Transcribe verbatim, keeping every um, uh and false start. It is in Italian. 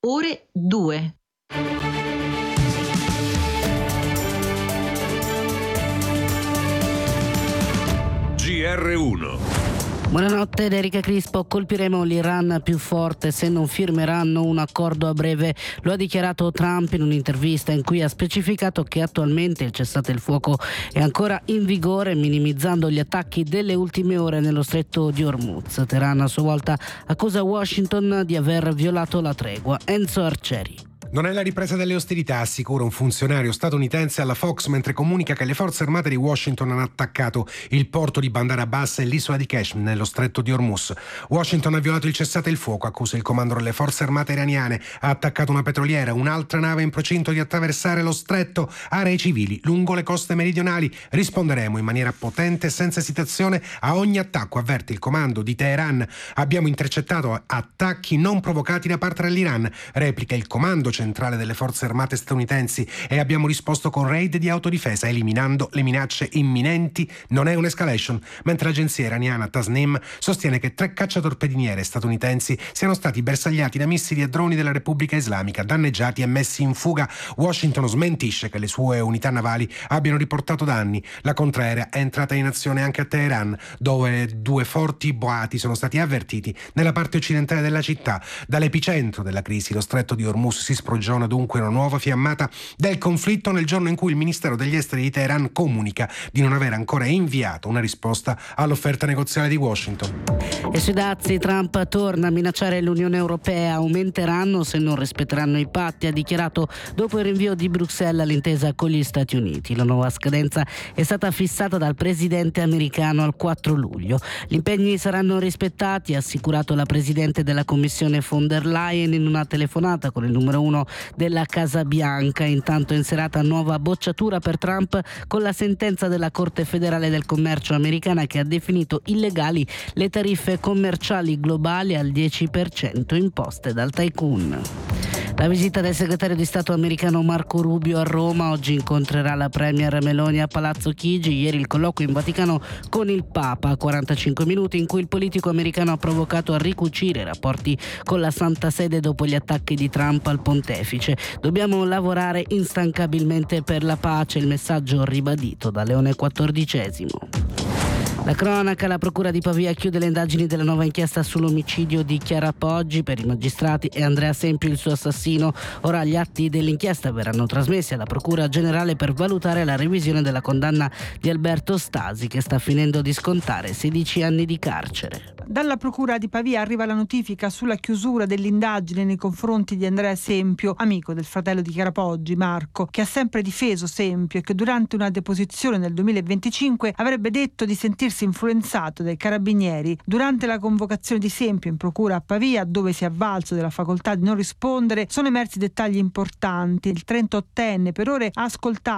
ore due. G R uno. Buonanotte da Erika Crispo. Colpiremo l'Iran più forte se non firmeranno un accordo a breve. Lo ha dichiarato Trump in un'intervista in cui ha specificato che attualmente il cessate il fuoco è ancora in vigore, minimizzando gli attacchi delle ultime ore nello stretto di Hormuz. Teheran a sua volta accusa Washington di aver violato la tregua. Enzo Arcieri. Non è la ripresa delle ostilità, assicura un funzionario statunitense alla Fox mentre comunica che le forze armate di Washington hanno attaccato il porto di Bandar Abbas e l'isola di Qeshm nello stretto di Hormuz. Washington ha violato il cessate il fuoco, accusa il comando delle forze armate iraniane, ha attaccato una petroliera, un'altra nave in procinto di attraversare lo stretto, aree civili lungo le coste meridionali. Risponderemo in maniera potente e senza esitazione a ogni attacco, avverte il comando di Teheran. Abbiamo intercettato attacchi non provocati da parte dell'Iran, replica il comando centrale delle forze armate statunitensi, e abbiamo risposto con raid di autodifesa eliminando le minacce imminenti. Non è un'escalation, mentre l'agenzia iraniana Tasnim sostiene che tre cacciatorpediniere statunitensi siano stati bersagliati da missili e droni della Repubblica Islamica, danneggiati e messi in fuga. Washington smentisce che le sue unità navali abbiano riportato danni. La contraerea è entrata in azione anche a Teheran, dove due forti boati sono stati avvertiti nella parte occidentale della città. Dall'epicentro della crisi, lo stretto di Hormuz, si sprogiona dunque una nuova fiammata del conflitto nel giorno in cui il Ministero degli Esteri di Teheran comunica di non aver ancora inviato una risposta all'offerta negoziale di Washington. E sui dazi Trump torna a minacciare l'Unione Europea, aumenteranno se non rispetteranno i patti, ha dichiarato dopo il rinvio di Bruxelles all'intesa con gli Stati Uniti. La nuova scadenza è stata fissata dal presidente americano al quattro luglio. Gli impegni saranno rispettati, ha assicurato la presidente della Commissione von der Leyen in una telefonata con il numero uno della Casa Bianca. Intanto in serata nuova bocciatura per Trump con la sentenza della Corte federale del commercio americana che ha definito illegali le tariffe commerciali globali al dieci per cento imposte dal tycoon. La visita del segretario di Stato americano Marco Rubio a Roma. Oggi incontrerà la premier Meloni a Palazzo Chigi. Ieri il colloquio in Vaticano con il Papa, quarantacinque minuti in cui il politico americano ha provocato a ricucire i rapporti con la Santa Sede dopo gli attacchi di Trump al pontefice. Dobbiamo lavorare instancabilmente per la pace, il messaggio ribadito da Leone quattordicesimo. La cronaca, la procura di Pavia chiude le indagini della nuova inchiesta sull'omicidio di Chiara Poggi. Per i magistrati e Andrea Sempio il suo assassino. Ora gli atti dell'inchiesta verranno trasmessi alla procura generale per valutare la revisione della condanna di Alberto Stasi, che sta finendo di scontare sedici anni di carcere. Dalla procura di Pavia arriva la notifica sulla chiusura dell'indagine nei confronti di Andrea Sempio, amico del fratello di Chiara Poggi, Marco, che ha sempre difeso Sempio e che durante una deposizione nel duemilaventicinque avrebbe detto di sentirsi influenzato dai carabinieri. Durante la convocazione di Sempio in procura a Pavia, dove si è avvalso della facoltà di non rispondere, sono emersi dettagli importanti. Il trentottenne per ore ha ascoltato